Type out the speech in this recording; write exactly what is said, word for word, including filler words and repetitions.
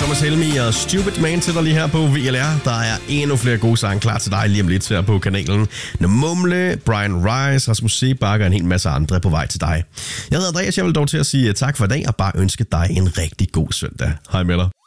Thomas Helmi og Stupid Man til dig lige her på V L R. Der er endnu flere gode sange klar til dig lige om lidt her på kanalen. Mumle, Brian Rice, Rasmus Sebakker og en hel masse andre på vej til dig. Jeg hedder Andreas, jeg vil dog til at sige tak for i dag og bare ønske dig en rigtig god søndag. Hej med dig.